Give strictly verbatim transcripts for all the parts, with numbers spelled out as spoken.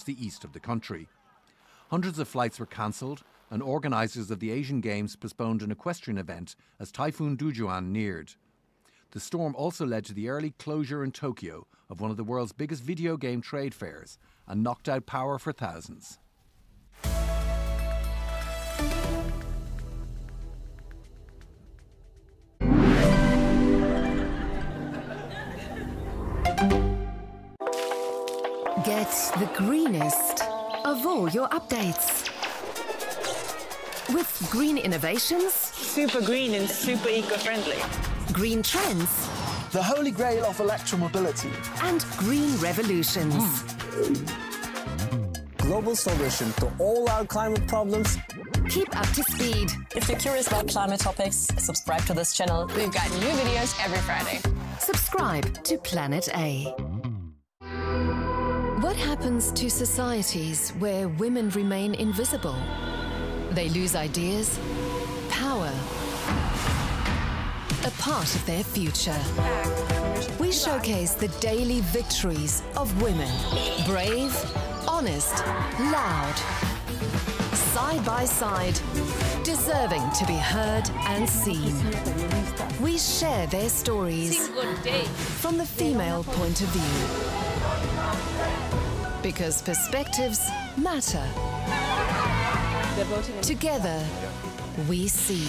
the east of the country. Hundreds of flights were cancelled, and organisers of the Asian Games postponed an equestrian event as Typhoon Dujuan neared. The storm also led to the early closure in Tokyo of one of the world's biggest video game trade fairs and knocked out power for thousands. Get the greenest of all your updates. With green innovations, super green and super eco-friendly. Green trends, the holy grail of electromobility, and green revolutions. Mm. Global solution to all our climate problems. Keep up to speed. If you're curious about climate topics, subscribe to this channel. We've got new videos every Friday. Subscribe to Planet A. What happens to societies where women remain invisible? They lose ideas, power, a part of their future. We showcase the daily victories of women. Brave, honest, loud. Side by side, deserving to be heard and seen. We share their stories from the female point of view. Because perspectives matter. Together, we see.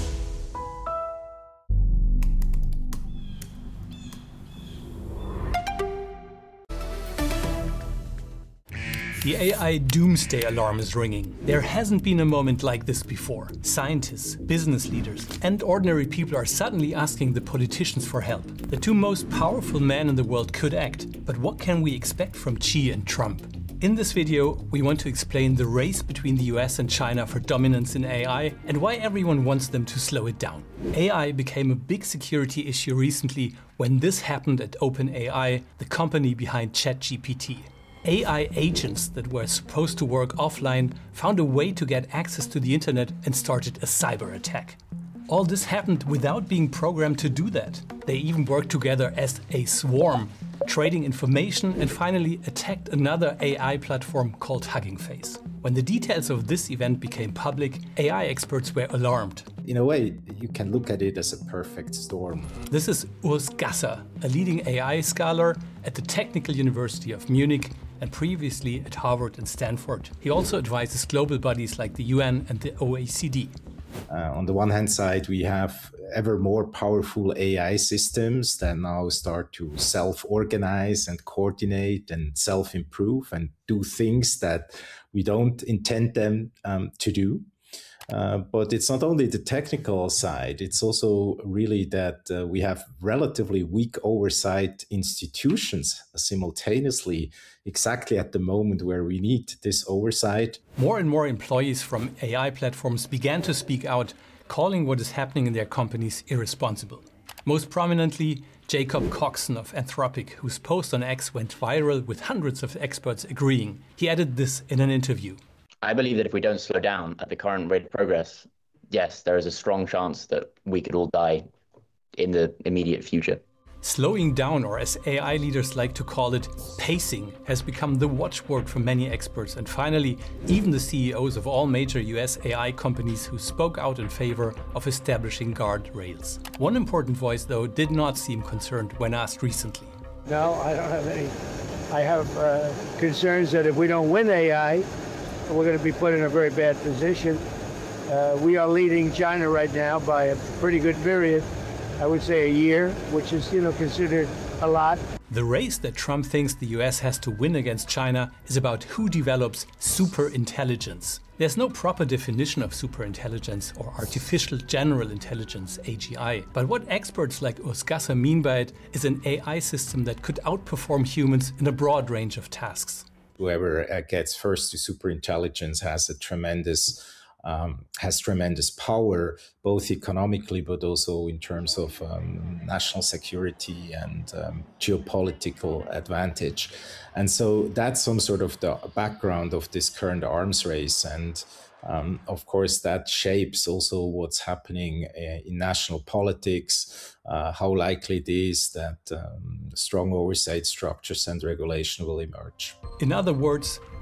The A I doomsday alarm is ringing. There hasn't been a moment like this before. Scientists, business leaders, and ordinary people are suddenly asking the politicians for help. The two most powerful men in the world could act, but what can we expect from Xi and Trump? In this video, we want to explain the race between the U S and China for dominance in A I and why everyone wants them to slow it down. A I became a big security issue recently when this happened at OpenAI, the company behind ChatGPT. A I agents that were supposed to work offline found a way to get access to the internet and started a cyber attack. All this happened without being programmed to do that. They even worked together as a swarm, trading information, and finally attacked another A I platform called Hugging Face. When the details of this event became public, A I experts were alarmed. In a way, you can look at it as a perfect storm. This is Urs Gasser, a leading A I scholar at the Technical University of Munich and previously at Harvard and Stanford. He also advises global bodies like the U N and the O E C D. Uh, on the one hand side, we have ever more powerful A I systems that now start to self-organize and coordinate and self-improve and do things that we don't intend them um, to do. Uh, but it's not only the technical side, it's also really that uh, we have relatively weak oversight institutions simultaneously, exactly at the moment where we need this oversight. More and more employees from A I platforms began to speak out, calling what is happening in their companies irresponsible. Most prominently, Jacob Coxon of Anthropic, whose post on X went viral with hundreds of experts agreeing. He added this in an interview. I believe that if we don't slow down at the current rate of progress, yes, there is a strong chance that we could all die in the immediate future. Slowing down, or as A I leaders like to call it, pacing, has become the watchword for many experts, and finally, even the C E Os of all major U S A I companies who spoke out in favor of establishing guardrails. One important voice, though, did not seem concerned when asked recently. No, I don't have any. I have uh, concerns that if we don't win A I, we're going to be put in a very bad position. Uh, we are leading China right now by a pretty good period. I would say a year, which is, you know, considered a lot. The race that Trump thinks the U S has to win against China is about who develops superintelligence. There's no proper definition of superintelligence or artificial general intelligence, A G I. But what experts like Urs Gasser mean by it is an A I system that could outperform humans in a broad range of tasks. Whoever uh, gets first to superintelligence has a tremendous Um, has tremendous power, both economically, but also in terms of um, national security and um, geopolitical advantage. And so that's some sort of the background of this current arms race. And um, of course, that shapes also what's happening uh, in national politics, uh, how likely it is that um, strong oversight structures and regulation will emerge. In other words,